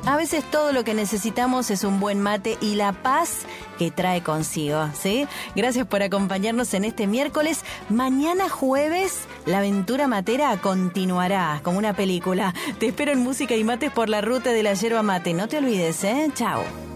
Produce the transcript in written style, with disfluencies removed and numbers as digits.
A veces todo lo que necesitamos es un buen mate y la paz que trae consigo, ¿sí? Gracias por acompañarnos en este miércoles. Mañana jueves, la aventura matera continuará como una película. Te espero en Música y Mates por la ruta de la yerba mate. No te olvides, ¿eh? Chao.